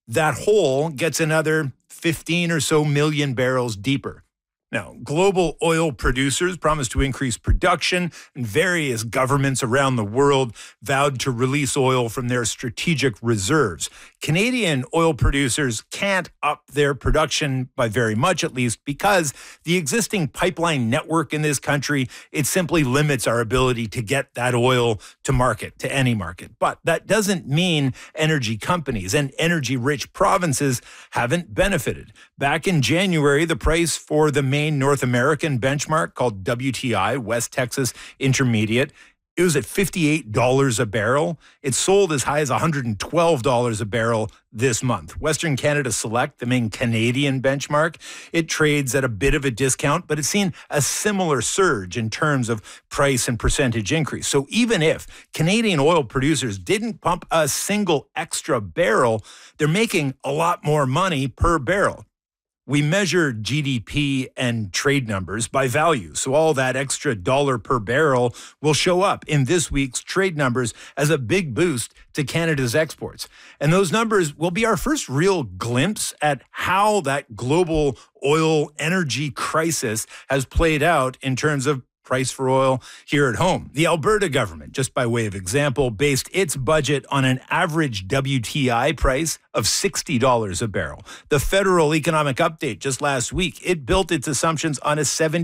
that hole gets another 15 or so million barrels deeper. Now, global oil producers promised to increase production, and various governments around the world vowed to release oil from their strategic reserves. Canadian oil producers can't up their production by very much, at least, because the existing pipeline network in this country, it simply limits our ability to get that oil to market, to any market. But that doesn't mean energy companies and energy-rich provinces haven't benefited. Back in January, the price for the main North American benchmark called WTI, West Texas Intermediate, it was at $58 a barrel. It sold as high as $112 a barrel this month. Western Canada Select, the main Canadian benchmark, it trades at a bit of a discount, but it's seen a similar surge in terms of price and percentage increase. So even if Canadian oil producers didn't pump a single extra barrel, they're making a lot more money per barrel. We measure GDP and trade numbers by value. So all that extra dollar per barrel will show up in this week's trade numbers as a big boost to Canada's exports. And those numbers will be our first real glimpse at how that global oil energy crisis has played out in terms of price for oil here at home. The Alberta government, just by way of example, based its budget on an average WTI price of $60 a barrel. The Federal Economic Update just last week, it built its assumptions on a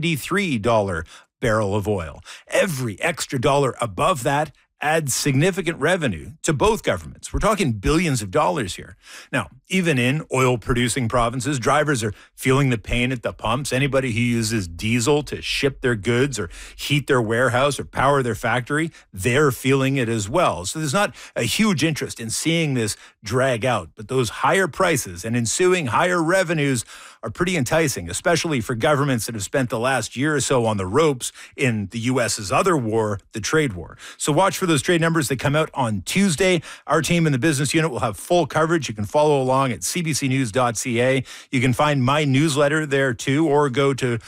$73 barrel of oil. Every extra dollar above that adds significant revenue to both governments. We're talking billions of dollars here. Now, even in oil-producing provinces, drivers are feeling the pain at the pumps. Anybody who uses diesel to ship their goods or heat their warehouse or power their factory, they're feeling it as well. So there's not a huge interest in seeing this drag out, but those higher prices and ensuing higher revenues are pretty enticing, especially for governments that have spent the last year or so on the ropes in the U.S.'s other war, the trade war. So watch for those trade numbers that come out on Tuesday. Our team in the business unit will have full coverage. You can follow along at cbcnews.ca. You can find my newsletter there too, or go to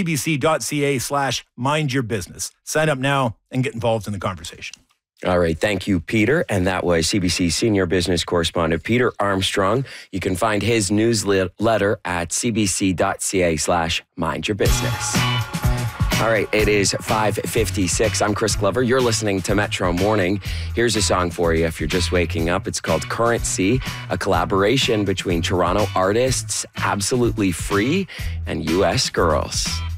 cbc.ca/mindyourbusiness. Sign up now and get involved in the conversation. All right. Thank you, Peter. And that was CBC senior business correspondent Peter Armstrong. You can find his newsletter at cbc.ca/mindyourbusiness. All right. It is 5:56. I'm Chris Glover. You're listening to Metro Morning. Here's a song for you if you're just waking up. It's called Currency, a collaboration between Toronto artists Absolutely Free and U.S. Girls.